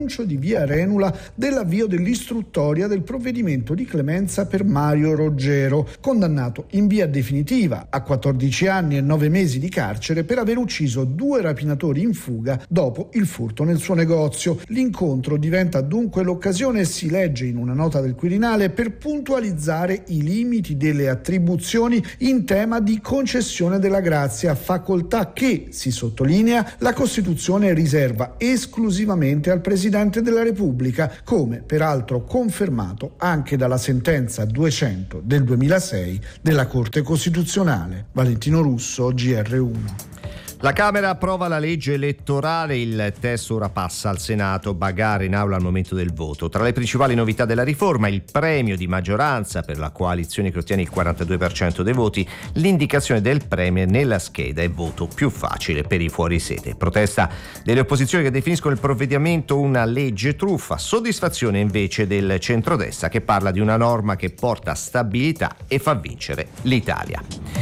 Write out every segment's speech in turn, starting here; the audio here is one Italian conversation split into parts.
di via Arenula dell'avvio dell'istruttoria del provvedimento di clemenza per Mario Roggero, condannato in via definitiva a 14 anni e 9 mesi di carcere per aver ucciso 2 rapinatori in fuga dopo il furto nel suo negozio. L'incontro diventa dunque l'occasione, si legge in una nota del Quirinale, per puntualizzare i limiti delle attribuzioni in tema di concessione della grazia, facoltà che, si sottolinea, la Costituzione riserva esclusivamente al Presidente della Repubblica, come peraltro confermato anche dalla sentenza 200 del 2006 della Corte Costituzionale. Valentino Russo, GR1. La Camera approva la legge elettorale, il testo ora passa al Senato, bagarre in aula al momento del voto. Tra le principali novità della riforma, il premio di maggioranza per la coalizione che ottiene il 42% dei voti, l'indicazione del premier nella scheda e voto più facile per i fuorisede. Protesta delle opposizioni che definiscono il provvedimento una legge truffa, soddisfazione invece del centrodestra che parla di una norma che porta stabilità e fa vincere l'Italia.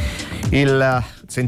La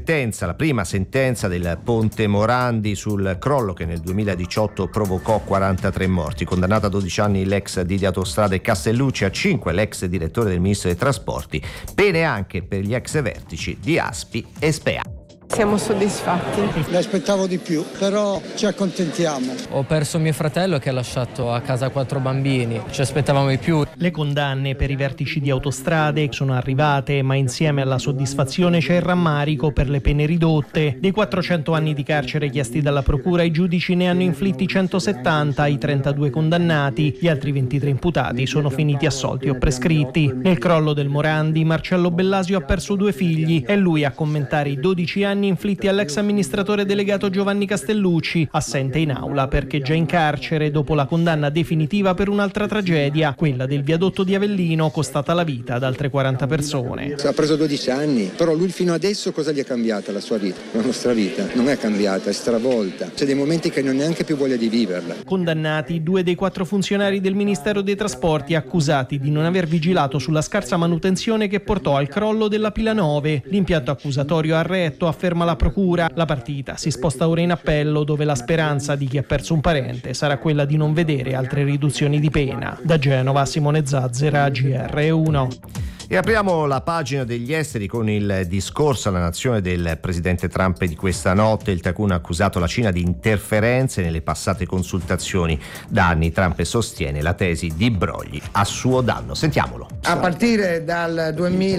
prima sentenza del ponte Morandi sul crollo che nel 2018 provocò 43 morti. Condannato a 12 anni l'ex di Autostrade Castellucci, a 5 l'ex direttore del Ministro dei Trasporti, pene anche per gli ex vertici di Aspi e Spea. Siamo soddisfatti. Ne aspettavo di più, però ci accontentiamo. Ho perso mio fratello che ha lasciato a casa 4 bambini, ci aspettavamo di più. Le condanne per i vertici di Autostrade sono arrivate, ma insieme alla soddisfazione c'è il rammarico per le pene ridotte. Dei 400 anni di carcere chiesti dalla Procura, i giudici ne hanno inflitti 170 ai 32 condannati. Gli altri 23 imputati sono finiti assolti o prescritti. Nel crollo del Morandi, Marcello Bellasio ha perso 2 figli. È lui a commentare i 12 anni inflitti all'ex amministratore delegato Giovanni Castellucci, assente in aula perché già in carcere dopo la condanna definitiva per un'altra tragedia, quella del viadotto di Avellino, costata la vita ad altre 40 persone. Ha preso 12 anni, però lui fino adesso cosa gli è cambiata la sua vita? La nostra vita non è cambiata, è stravolta. C'è dei momenti che non ha neanche più voglia di viverla. Condannati 2 dei 4 funzionari del Ministero dei Trasporti accusati di non aver vigilato sulla scarsa manutenzione che portò al crollo della Pila 9. L'impianto accusatorio ha retto, afferma la Procura. La partita si sposta ora in appello, dove la speranza di chi ha perso un parente sarà quella di non vedere altre riduzioni di pena. Da Genova, Simone Zazzera, GR1. E apriamo la pagina degli esteri con il discorso alla nazione del presidente Trump di questa notte. Il Takun ha accusato la Cina di interferenze nelle passate consultazioni. Da anni Trump sostiene la tesi di brogli a suo danno. Sentiamolo. A partire dal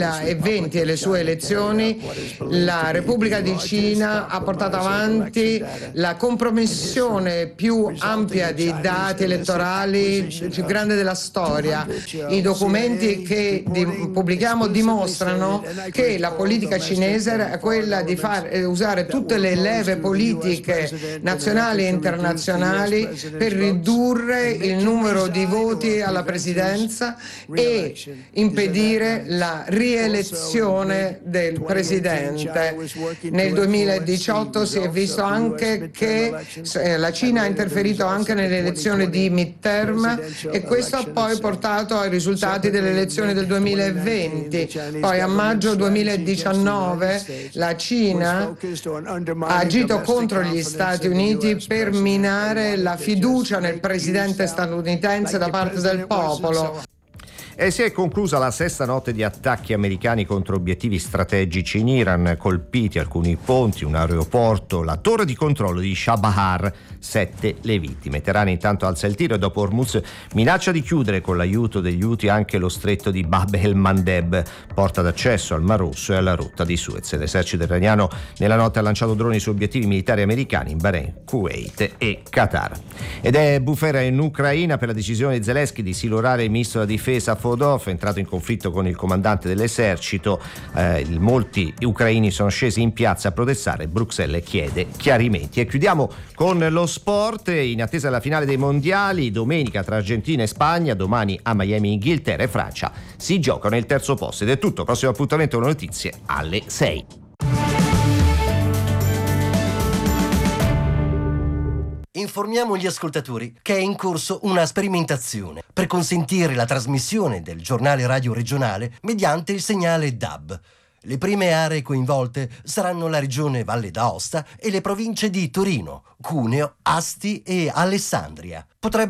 2020 e le sue elezioni, la Repubblica di Cina ha portato avanti la compromissione più ampia di dati elettorali più grande della storia. I documenti che pubblichiamo dimostrano che la politica cinese è quella di usare tutte le leve politiche nazionali e internazionali per ridurre il numero di voti alla presidenza e impedire la rielezione del presidente. Nel 2018 si è visto anche che la Cina ha interferito anche nelle elezioni di midterm e questo ha poi portato ai risultati delle elezioni del 2020. Poi a maggio 2019 la Cina ha agito contro gli Stati Uniti per minare la fiducia nel presidente statunitense da parte del popolo. E si è conclusa la 6ª notte di attacchi americani contro obiettivi strategici in Iran, colpiti alcuni ponti, un aeroporto, la torre di controllo di Chabahar, 7 le vittime. Teheran intanto alza il tiro e dopo Hormuz minaccia di chiudere con l'aiuto degli Houthi anche lo stretto di Bab el-Mandeb, porta d'accesso al Mar Rosso e alla rotta di Suez. L'esercito iraniano nella notte ha lanciato droni su obiettivi militari americani in Bahrain, Kuwait e Qatar. Ed è bufera in Ucraina per la decisione di Zelensky di silurare il ministro della difesa Fodor, entrato in conflitto con il comandante dell'esercito. Molti ucraini sono scesi in piazza a protestare. Bruxelles chiede chiarimenti. E chiudiamo con lo sport. In attesa della finale dei mondiali, domenica tra Argentina e Spagna, domani a Miami Inghilterra e Francia si giocano il terzo posto. Ed è tutto, prossimo appuntamento con notizie alle 6. Informiamo gli ascoltatori che è in corso una sperimentazione per consentire la trasmissione del giornale radio regionale mediante il segnale DAB. Le prime aree coinvolte saranno la regione Valle d'Aosta e le province di Torino, Cuneo, Asti e Alessandria. Potrebbe